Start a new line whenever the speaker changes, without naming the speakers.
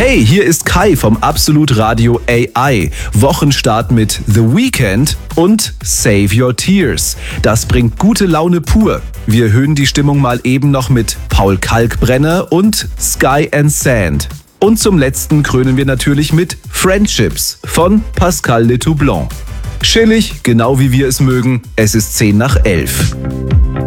Hey, hier ist Kai vom Absolut Radio AI. Wochenstart mit The Weeknd und Save Your Tears. Das bringt gute Laune pur. Wir erhöhen die Stimmung mal eben noch mit Paul Kalkbrenner und Sky and Sand. Und zum letzten krönen wir natürlich mit Friendships von Pascal Letoublon. Chillig, genau wie wir es mögen. Es ist 10 nach 11.